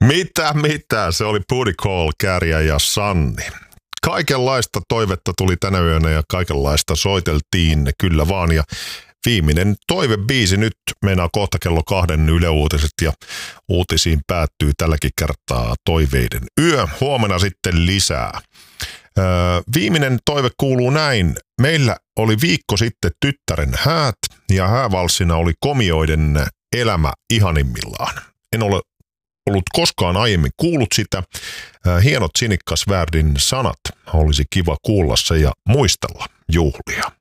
Mitä? Se oli Booty Call, Kääriä ja Sanni. Kaikenlaista toivetta tuli tänä yönä ja kaikenlaista soiteltiin, kyllä vaan. Ja viimeinen toivebiisi nyt meinaa kohta kello 2 Yle Uutiset ja uutisiin päättyy tälläkin kertaa toiveiden yö. Huomenna sitten lisää. Viimeinen toive kuuluu näin. Meillä oli viikko sitten tyttären häät ja häävalssina oli komioiden Elämä ihanimmillaan. En ole ollut koskaan aiemmin kuullut sitä. Hienot Sinikkas Värdin sanat. Olisi kiva kuulla se ja muistella juhlia.